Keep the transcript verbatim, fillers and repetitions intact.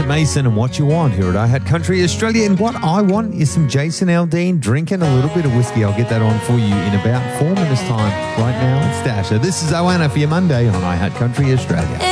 Vincent Mason and What You Want here at I Had Country Australia. And what I want is some Jason Aldean drinking a little bit of whiskey. I'll get that on for you in about four minutes' time. Right now, it's Dasher. This is Oana for your Monday on I Had Country Australia.